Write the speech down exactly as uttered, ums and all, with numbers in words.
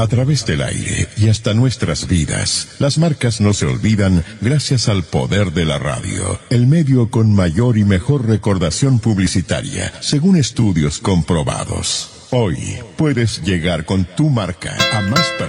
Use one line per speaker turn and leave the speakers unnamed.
a través del aire y hasta nuestras vidas. Las marcas no se olvidan gracias al poder de la radio, el medio con mayor y mejor recordación publicitaria, según estudios comprobados. Hoy puedes llegar con tu marca a más personas.